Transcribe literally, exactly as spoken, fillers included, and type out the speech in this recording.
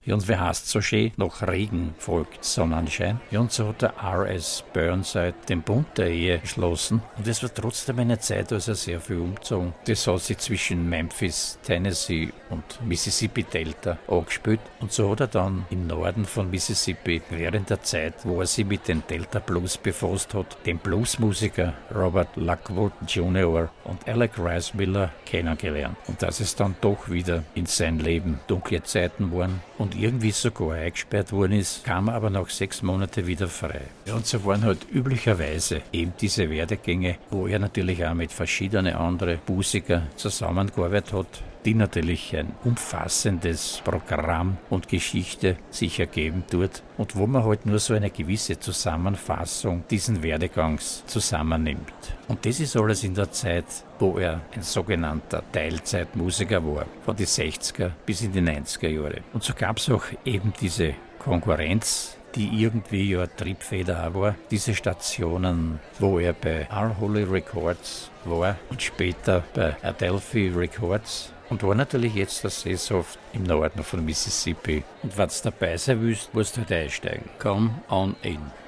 Ja, und wer heißt so schön, nach Regen folgt Sonnenschein. Ja, und so hat der R S Burnside den Bund der Ehe geschlossen. Und es war trotzdem eine Zeit, als er sehr viel umgezogen. Das hat sich zwischen Memphis, Tennessee und Mississippi Delta angespielt. Und so hat er dann im Norden von Mississippi während der Zeit, wo er sich mit den Delta Blues befasst hat, den Bluesmusiker Robert Lockwood Junior und Alec Rice-Miller kennengelernt. Und dass es dann doch wieder in sein Leben dunkle Zeiten waren und irgendwie sogar eingesperrt worden ist, kam er aber nach sechs Monaten wieder frei. Ja, und so waren halt üblicherweise eben diese Werdegänge, wo er natürlich auch mit verschiedenen anderen Musikern zusammengearbeitet hat, die natürlich ein umfassendes Programm und Geschichte sich ergeben tut und wo man halt nur so eine gewisse Zusammenfassung diesen Werdegangs zusammennimmt. Und das ist alles in der Zeit, wo er ein sogenannter Teilzeitmusiker war, von den sechziger bis in die neunziger Jahre. Und so gab es auch eben diese Konkurrenz, die irgendwie ja Triebfeder auch war, diese Stationen, wo er bei Unholy Records war und später bei Adelphi Records und war natürlich jetzt das sesshaft im Norden von Mississippi. Und wenn du dabei sein willst, musst du halt einsteigen. Come on in.